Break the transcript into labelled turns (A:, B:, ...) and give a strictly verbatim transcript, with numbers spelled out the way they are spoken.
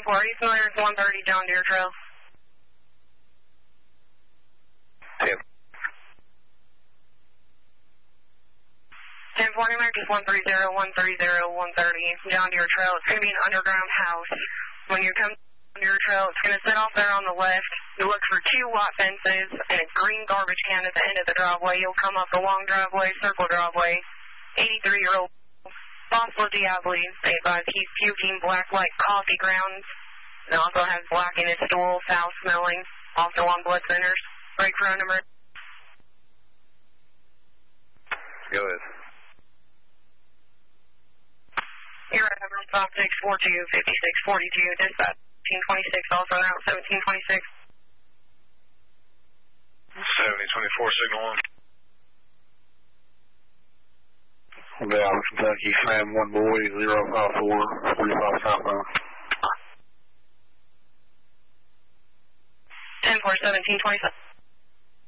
A: four, are you familiar with one thirty John Deere Trail?
B: ten.
A: ten forty, Americas one thirty, one thirty, one thirty, John Deere Trail. It's going to be an underground house. When you come to John Deere Trail, it's going to sit off there on the left. You look for two white fences and a green garbage can at the end of the driveway. You'll come up the long driveway, circle driveway. eighty-three-year-old Fossil Diablo, they advise he's puking black like coffee grounds. And also has black in his stool, foul smelling. Also on blood centers. Break row number.
B: Go ahead.
A: You're right, number five six four two, five six four two, dispatch seventeen twenty-six, also route seventeen twenty-six.
B: seventy twenty-four, signal one.
C: Dallas, Kentucky, Sam one boy, zero five four, forty-five southbound.
A: ten four, seventeen twenty-seven.